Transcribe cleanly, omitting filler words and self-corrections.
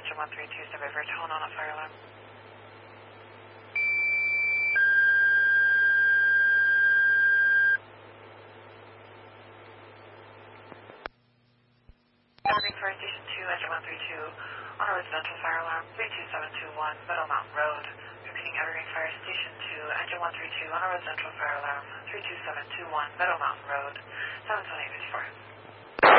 Engine 132, survivor, tone on a fire alarm. Bounding Fire Station 2, Engine 132, on a residential fire alarm, 32721, Meadow Mountain Road. Repeating Evergreen Fire Station 2, Engine 132, on a residential fire alarm, 32721, Meadow Mountain Road, 72854.